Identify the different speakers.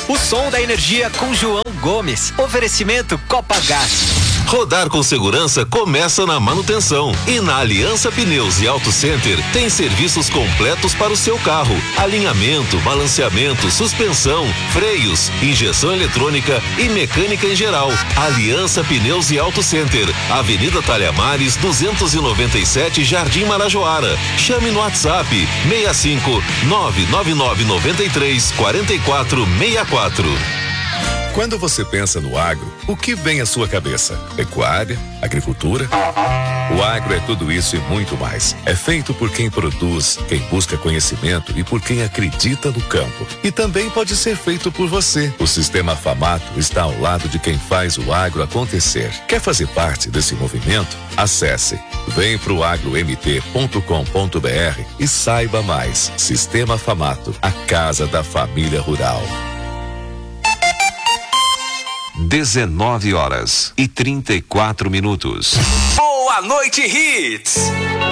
Speaker 1: O som da energia com João Gomes. Oferecimento Copagás.
Speaker 2: Rodar com segurança começa na manutenção. E na Aliança Pneus e Auto Center tem serviços completos para o seu carro: alinhamento, balanceamento, suspensão, freios, injeção eletrônica e mecânica em geral. Aliança Pneus e Auto Center, Avenida Talhamares, 297, Jardim Marajoara. Chame no WhatsApp 65 99993 4464.
Speaker 3: Quando você pensa no agro, o que vem à sua cabeça? Pecuária? Agricultura? O agro é tudo isso e muito mais. É feito por quem produz, quem busca conhecimento e por quem acredita no campo. E também pode ser feito por você. O Sistema Famato está ao lado de quem faz o agro acontecer. Quer fazer parte desse movimento? Acesse vemproagromt.com.br e saiba mais. Sistema Famato, a casa da família rural.
Speaker 4: 19h34.
Speaker 5: Boa noite, Hits.